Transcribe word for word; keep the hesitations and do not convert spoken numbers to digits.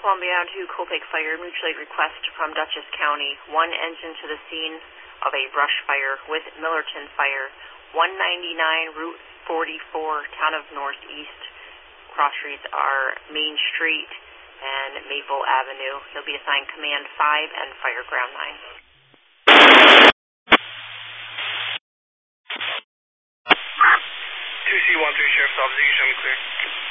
Columbia to Copiague Fire, mutual aid request from Dutchess County. One engine to the scene of a brush fire with Millerton Fire, one ninety-nine Route forty-four, town of Northeast. Cross streets are Main Street and Maple Avenue. He'll be assigned Command five and Fire Ground nine. two C one three, Sheriff's Office, you can show me clear.